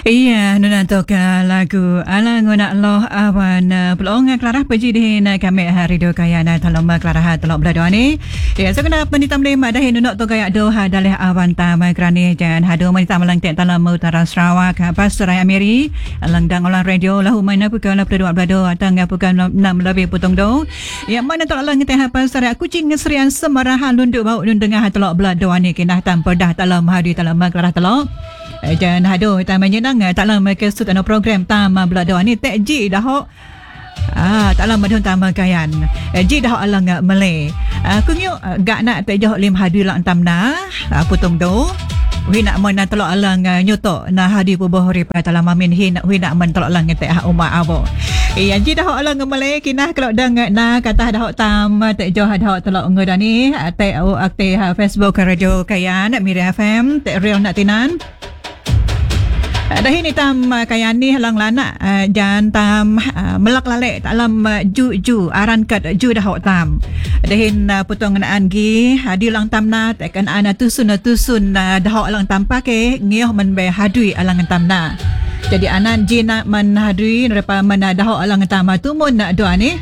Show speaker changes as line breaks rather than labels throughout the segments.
Iya, nunantoka lagu ala ngona Allah awan pelong Clara peji di kami hari do kaya na talom Clara ha talom belado ni. Ya sekena penitam le madahi nunok to kaya do ha daleh awan tama krani jan hado menitam lang tek talam utara Sarawak pas Serai Amiri lang dang olang radio lahu mana pukan belado atang pukan 6 lebih potong do. Ya mana tolak lang teh pas Serai kucing ngesrian semarahan lunduk bau nun dengah talok belado ni kinah tanpa dah talam hari talam Clara talok. Dan hado tamanya nang tak lama ke sut ano program tama belado ni tek ji dah tak lama dah tama kayan ji dah alang Malay aku nyu gak nak tek jah lim hadu lang tamna putung do wi nak mana telok alang nyoto na hadi puboh ri pa talam min hin wi nak men telok lang tek umma abo ji dah alang Malay kinah kalau dang na kata dah tam tek jah dah telok ngodani tek akte Facebook radio kayan Miri FM tek real nak tinan. Dah ini tam kayan ni halang lana jan tam melak lalek dalam ju aran kat ju dah tam dahin potong naan gi hadi lang tam na tekan ana tusun dah lang tam pake ngioh men be hadui alang tam na jadi anan ji nak men hadui repa men dah alang tam tu mun nak doa ni.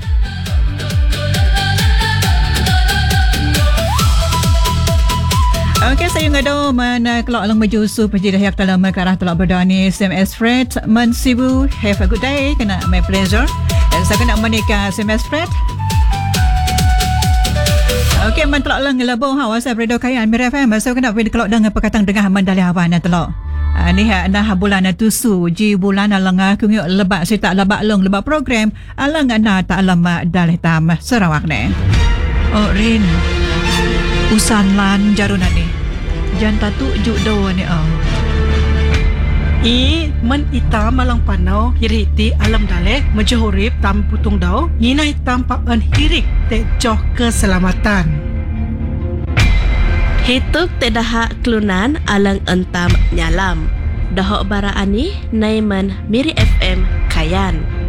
Okey, saya ngado mana kelak lang maju su peji dah yak dalam karah telak berdani SMS Fred Mansibu. Have a good day. Kena my pleasure. Dan saya kena menikah SMS Fred. Okey, man telak lang labo ha WhatsApp radio kayan Miri FM. Saya kena pilih kelak dengan perkataan dengah mandalih awan telak. Ni dah bulan tusu ji bulan alanga kungyo lebak sita lebak long lebak program alang na tak lama dalih tam Sarawak ne. Oh Rin. Usan lan jaruna ni janta tu juk do ni
men ita malang panau hiriti alam daleh majahurip tam putung dau ina hitam pa an hirik te joh keselamatan
hituk te daha klunan alang entam nyalam dahok bara ani naiman Miri FM Kayan.